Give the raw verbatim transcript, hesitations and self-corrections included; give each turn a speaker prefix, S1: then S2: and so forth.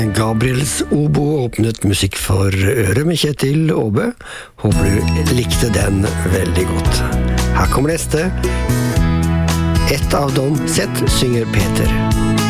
S1: Gabriels Obo åpnet musikk for øret med Kjetil Åbø. Håper du likte den veldig godt. Her kommer neste. Et av dem sett synger Peter.